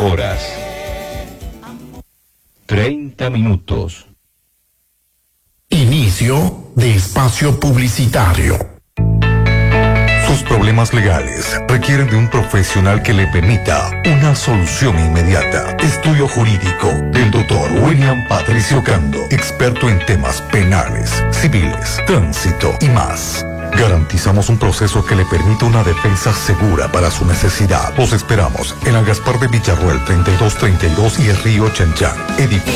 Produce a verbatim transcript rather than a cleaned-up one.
Horas. treinta minutos. Inicio de espacio publicitario. Sus problemas legales requieren de un profesional que le permita una solución inmediata. Estudio jurídico del doctor William Patricio Cando, experto en temas penales, civiles, tránsito y más. Garantizamos un proceso que le permita una defensa segura para su necesidad. Los esperamos en la Gaspar de Villarroel treinta y dos treinta y dos y el Río Chanchan. Edificio